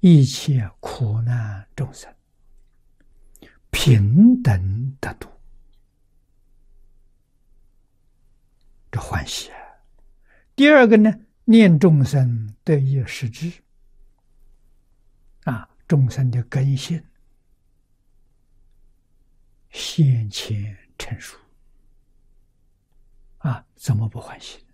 一切苦难众生平等得度，这欢喜啊。第二个呢，念众生得以识之众生的根性现前成熟怎么不欢喜？